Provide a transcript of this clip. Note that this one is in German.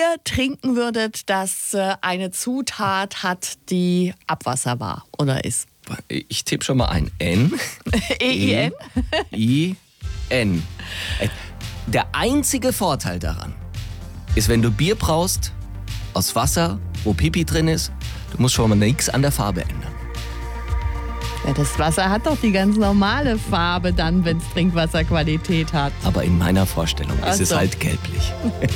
Bier trinken würdet, das eine Zutat hat, die Abwasser war oder ist? Ich tippe schon mal ein. N. E-I-N? I-N. Der einzige Vorteil daran ist, wenn du Bier brauchst aus Wasser, wo Pipi drin ist, du musst schon mal nichts an der Farbe ändern. Ja, das Wasser hat doch die ganz normale Farbe dann, wenn es Trinkwasserqualität hat. Aber in meiner Vorstellung ist es so. halt gelblich.